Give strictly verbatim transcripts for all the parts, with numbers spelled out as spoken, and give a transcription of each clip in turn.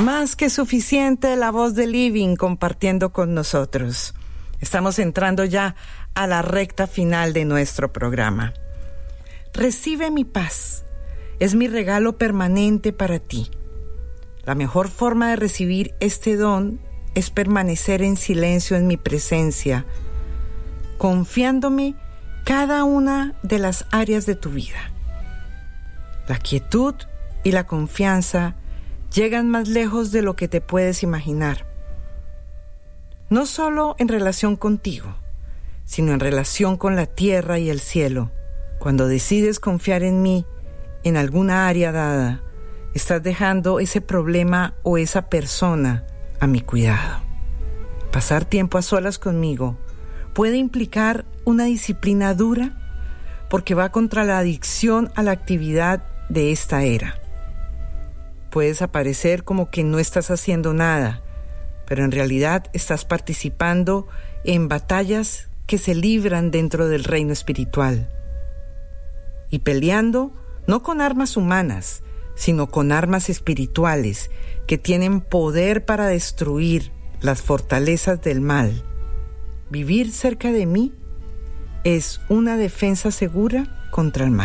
Más que suficiente la voz de Living compartiendo con nosotros. Estamos entrando ya a la recta final de nuestro programa. Recibe mi paz. Es mi regalo permanente para ti. La mejor forma de recibir este don es permanecer en silencio en mi presencia, confiándome cada una de las áreas de tu vida. La quietud y la confianza llegan más lejos de lo que te puedes imaginar. No solo en relación contigo, sino en relación con la tierra y el cielo. Cuando decides confiar en mí, en alguna área dada, estás dejando ese problema o esa persona a mi cuidado. Pasar tiempo a solas conmigo puede implicar una disciplina dura porque va contra la adicción a la actividad de esta era. Puedes aparecer como que no estás haciendo nada, pero en realidad estás participando en batallas que se libran dentro del reino espiritual. Y peleando no con armas humanas, sino con armas espirituales que tienen poder para destruir las fortalezas del mal. Vivir cerca de mí es una defensa segura contra el mal.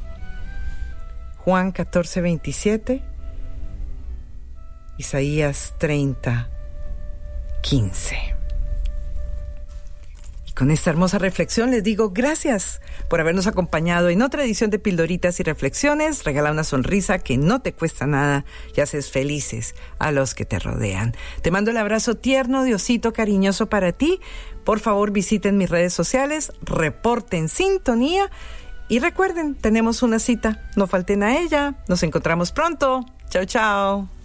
Juan catorce, veintisiete, Isaías treinta, quince. Y con esta hermosa reflexión les digo gracias por habernos acompañado en otra edición de Pildoritas y Reflexiones. Regala una sonrisa que no te cuesta nada y haces felices a los que te rodean. Te mando el abrazo tierno de osito cariñoso para ti. Por favor, visiten mis redes sociales, reporten sintonía y recuerden, tenemos una cita. No falten a ella. Nos encontramos pronto. Chao, chao.